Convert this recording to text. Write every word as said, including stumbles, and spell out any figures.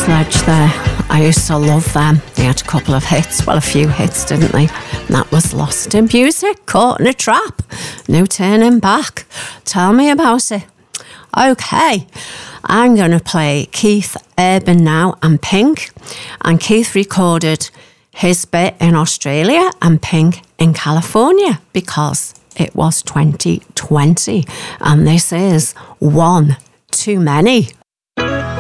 Sledge there. I used to love them. They had a couple of hits, well, a few hits, didn't they? And that was Lost in Music, Caught in a Trap, No Turning Back. Tell me about it. Okay, I'm going to play Keith Urban now and Pink. And Keith recorded his bit in Australia and Pink in California because it was twenty twenty. And this is One Too Many.